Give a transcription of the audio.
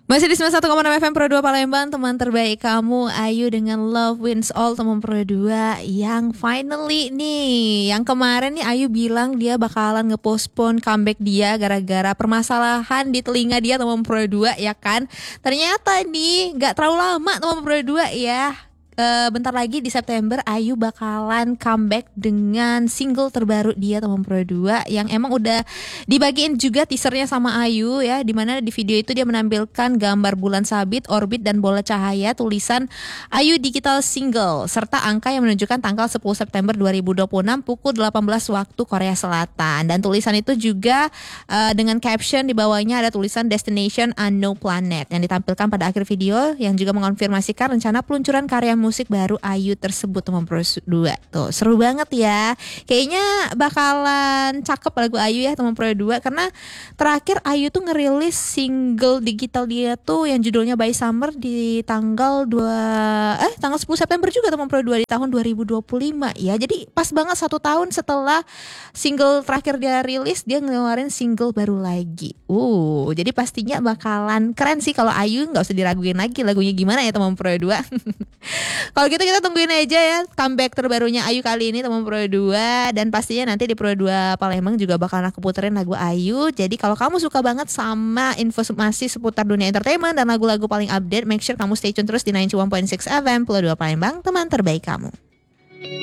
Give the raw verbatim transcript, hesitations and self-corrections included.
Masih di sembilan puluh satu koma enam F M Pro dua Palembang, teman terbaik kamu Ayu dengan Love Wins All teman Pro dua yang finally nih, yang kemarin nih Ayu bilang dia bakalan nge-postpone comeback dia gara-gara permasalahan di telinga dia teman Pro dua ya kan. Ternyata nih gak terlalu lama teman Pro dua ya. Uh, bentar lagi di September Ayu bakalan comeback dengan single terbaru dia teman Pro dua yang emang udah dibagiin juga teasernya sama Ayu ya, dimana di video itu dia menampilkan gambar bulan sabit, orbit dan bola cahaya, tulisan Ayu Digital Single serta angka yang menunjukkan tanggal sepuluh September dua ribu dua puluh enam pukul delapan belas waktu Korea Selatan. Dan tulisan itu juga uh, dengan caption di bawahnya ada tulisan Destination Unknown Planet yang ditampilkan pada akhir video, yang juga mengonfirmasikan rencana peluncuran karya musik musik baru Ayu tersebut teman Pro dua. Tuh, seru banget ya. Kayaknya bakalan cakep lagu Ayu ya teman Pro dua, karena terakhir Ayu tuh ngerilis single digital dia tuh yang judulnya By Summer di tanggal dua eh tanggal sepuluh September juga teman Pro dua di tahun dua ribu dua puluh lima ya. Jadi pas banget satu tahun setelah single terakhir dia rilis, dia ngeluarin single baru lagi. Uh, jadi pastinya bakalan keren sih kalau Ayu, nggak usah diraguin lagi lagunya gimana ya teman Pro dua. Kalau gitu kita tungguin aja ya comeback terbarunya Ayu kali ini teman Pro dua, dan pastinya nanti di Pro dua Palembang juga bakalan aku puterin lagu Ayu. Jadi kalau kamu suka banget sama informasi seputar dunia entertainment dan lagu-lagu paling update, make sure kamu stay tune terus di sembilan puluh satu koma enam F M Pro dua Palembang, teman terbaik kamu.